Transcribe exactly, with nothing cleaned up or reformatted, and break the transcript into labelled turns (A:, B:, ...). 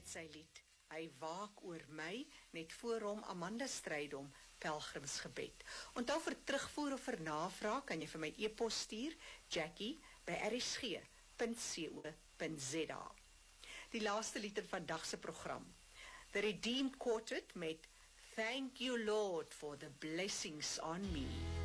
A: met sy lied. Hy waak oor my, net voor hom Amanda Strydom, Pelgrimsgebed. Onthou vir terugvoer of vir navraag, kan jy vir my e-pos stuur, Jackie, by r s g punt co punt z a. Die laaste lied in vandag se program, The Redeemed Quartet met Thank You Lord for the Blessings on Me.